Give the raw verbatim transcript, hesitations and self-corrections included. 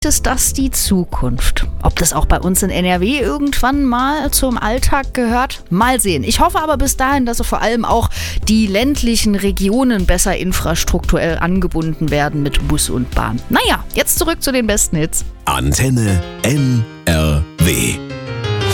Ist das die Zukunft? Ob das auch bei uns in N R W irgendwann mal zum Alltag gehört? Mal sehen. Ich hoffe aber bis dahin, dass vor allem auch die ländlichen Regionen besser infrastrukturell angebunden werden mit Bus und Bahn. Naja, jetzt zurück zu den besten Hits. Antenne N R W.